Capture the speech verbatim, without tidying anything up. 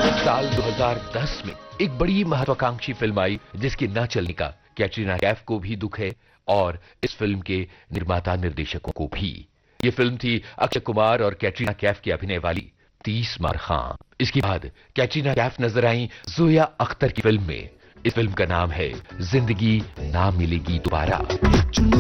साल दो हज़ार दस में एक बड़ी महत्वाकांक्षी फिल्म आई जिसके न चलने का कैटरीना कैफ को भी दुख है और इस फिल्म के निर्माता निर्देशकों को भी। ये फिल्म थी अक्षय कुमार और कैटरीना कैफ के अभिनय वाली तीस मार खां। इसके बाद कैटरीना कैफ नजर आई जोया अख्तर की फिल्म में। इस फिल्म का नाम है जिंदगी ना मिलेगी दोबारा।